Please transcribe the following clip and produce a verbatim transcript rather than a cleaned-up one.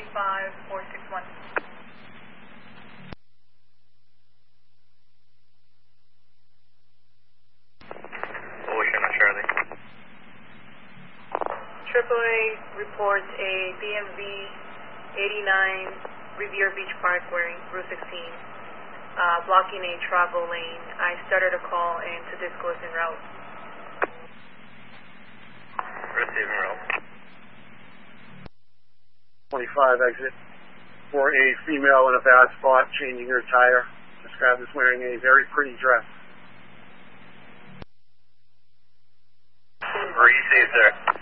five four six one. Ocean on Charlie. triple A reports a B M V eighty-nine Riviera Beach Parkway, Route sixteen, uh, blocking a travel lane. I started a call into discourse en route. Receiving route. twenty-five exit for a female in a bad spot changing her tire. Described as wearing a very pretty dress. Received, sir.